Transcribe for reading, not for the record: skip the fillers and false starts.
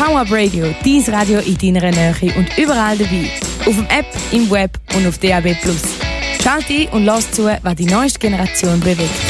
Come-Up Radio, dein Radio in deiner Nähe und überall dabei. Auf dem App, im Web und auf DAB+. Schalt ein und lass zu, was die neueste Generation bewegt.